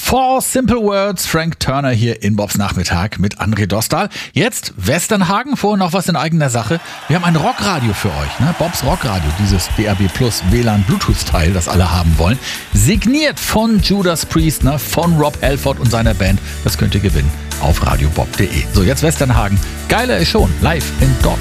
Four Simple Words, Frank Turner hier in Bobs Nachmittag mit André Dostal. Jetzt Westernhagen, vorher noch was in eigener Sache. Wir haben ein Rockradio für euch, ne? Bobs Rockradio, dieses DAB Plus WLAN Bluetooth-Teil, das alle haben wollen. Signiert von Judas Priest, ne? Von Rob Halford und seiner Band. Das könnt ihr gewinnen auf radiobob.de. So, jetzt Westernhagen. Geiler ist schon, live in Dortmund.